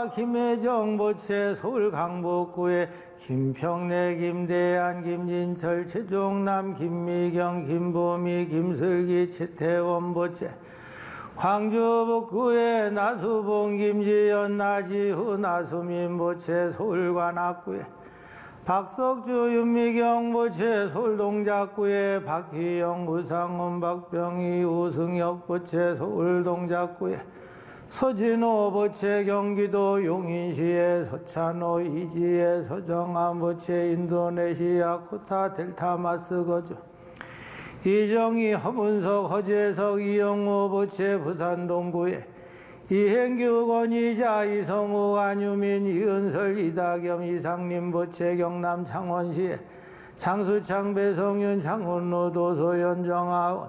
김혜정 보채 서울 강북구에 김평래 김대한 김진철 최종남 김미경 김보미 김슬기 최태원 보채 광주 북구에 나수봉 김지연 나지후 나수민 보채 서울 관악구에 박석주 윤미경 보채 서울 동작구에 박희영 우상훈 박병희 우승혁 보채 서울 동작구에 서진호 보채 경기도 용인시에 서찬호 이지혜 서정한 보채 인도네시아 코타 델타마스 거주 이정희 허문석 허재석 이영호 보채 부산 동구에 이행규 권위자 이성우 안유민 이은설 이다겸 이상림 보채 경남 창원시에 장수창 배성윤 창원로 도소연 정하원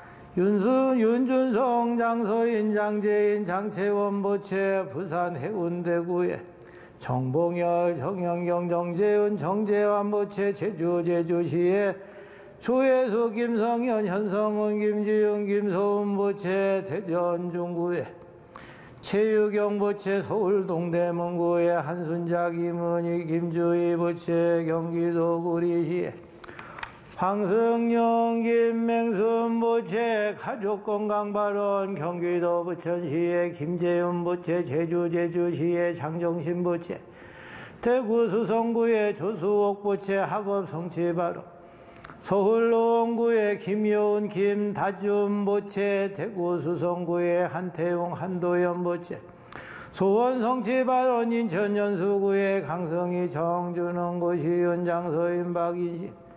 윤준성 장서인 장재인 장채원 보채 부산 해운대구에 정봉열 정영경 정재훈 정재환 보채 제주시에 조혜수 김성현 현성훈 김지윤 김소은 보채 대전 중구에 최유경 보채 서울 동대문구에 한순작 이문희 김주희 보채 경기도 구리시에 황승용 김맹순 보채 가족건강발언 경기도 부천시에 김재윤 보채 제주시에 장정신 보채 대구 수성구에 조수옥 보채 학업 성취발언 서울 노원구에 김효은 김다준 보채 대구 수성구에 한태용 한도연 보채 소원 성취발언 인천 연수구에 강성희 정준원 고시윤 장서인 박인식